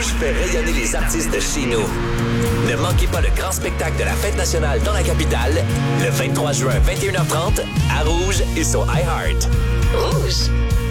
Rouge fait rayonner les artistes de chez nous. Ne manquez pas le grand spectacle de la Fête nationale dans la capitale, le 23 juin, 21h30, à Rouge et sur iHeart. Rouge.